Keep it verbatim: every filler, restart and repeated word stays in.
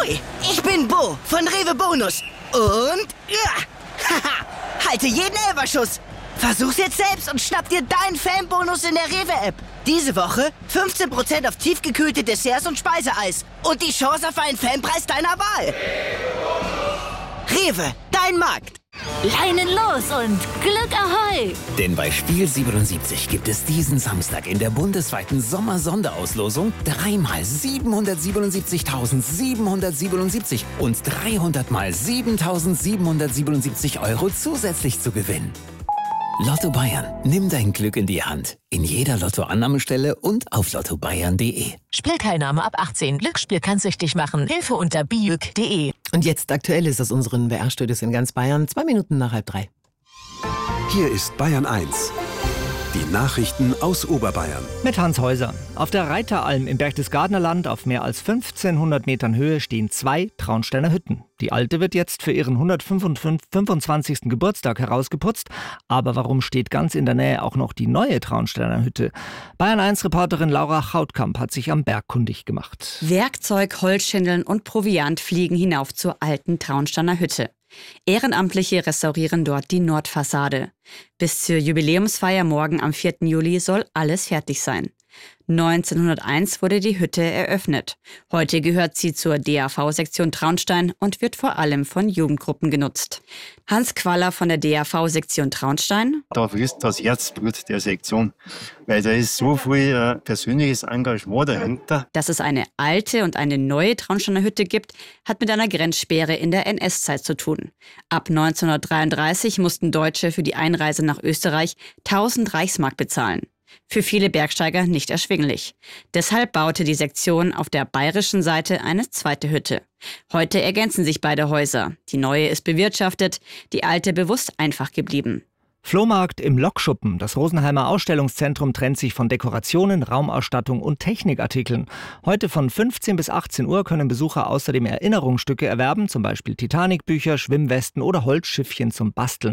Ahoi, ich bin Bo von Rewe Bonus. Und, ja, haha, halte jeden Elferschuss. Versuch's jetzt selbst und schnapp dir deinen Fanbonus in der Rewe-App. Diese Woche fünfzehn Prozent auf tiefgekühlte Desserts und Speiseeis. Und die Chance auf einen Fanpreis deiner Wahl. Rewe, dein Markt. Leinen los und Glück Ahoi! Denn bei Spiel siebenundsiebzig gibt es diesen Samstag in der bundesweiten Sommer-Sonderauslosung dreimal siebenhundertsiebenundsiebzigtausendsiebenhundertsiebenundsiebzig und dreihundert mal siebentausendsiebenhundertsiebenundsiebzig Euro zusätzlich zu gewinnen. Lotto Bayern, nimm dein Glück in die Hand. In jeder Lotto-Annahmestelle und auf lotto bayern punkt de. Spielteilnahme ab achtzehn. Glücksspiel kann süchtig machen. Hilfe unter biüg punkt de. Und jetzt aktuell ist aus unseren B R-Studios in ganz Bayern. Zwei Minuten nach halb drei. Hier ist Bayern eins. Die Nachrichten aus Oberbayern. Mit Hans Häuser. Auf der Reiteralm im Berchtesgadener Land auf mehr als fünfzehnhundert Metern Höhe stehen zwei Traunsteiner Hütten. Die alte wird jetzt für ihren hundertfünfundzwanzigsten Geburtstag herausgeputzt. Aber warum steht ganz in der Nähe auch noch die neue Traunsteiner Hütte? Bayern eins Reporterin Laura Chautkamp hat sich am Berg kundig gemacht. Werkzeug, Holzschindeln und Proviant fliegen hinauf zur alten Traunsteiner Hütte. Ehrenamtliche restaurieren dort die Nordfassade. Bis zur Jubiläumsfeier morgen am vierten Juli soll alles fertig sein. neunzehnhunderteins wurde die Hütte eröffnet. Heute gehört sie zur D A V-Sektion Traunstein und wird vor allem von Jugendgruppen genutzt. Hans Qualler von der D A V-Sektion Traunstein. Da fließt das Herzblut der Sektion, weil da ist so viel äh, persönliches Engagement dahinter. Dass es eine alte und eine neue Traunsteiner Hütte gibt, hat mit einer Grenzsperre in der N S-Zeit zu tun. Ab neunzehnhundertdreiunddreißig mussten Deutsche für die Einreise nach Österreich tausend Reichsmark bezahlen. Für viele Bergsteiger nicht erschwinglich. Deshalb baute die Sektion auf der bayerischen Seite eine zweite Hütte. Heute ergänzen sich beide Häuser. Die neue ist bewirtschaftet, die alte bewusst einfach geblieben. Flohmarkt im Lokschuppen. Das Rosenheimer Ausstellungszentrum trennt sich von Dekorationen, Raumausstattung und Technikartikeln. Heute von fünfzehn bis achtzehn Uhr können Besucher außerdem Erinnerungsstücke erwerben, zum Beispiel Titanic-Bücher, Schwimmwesten oder Holzschiffchen zum Basteln.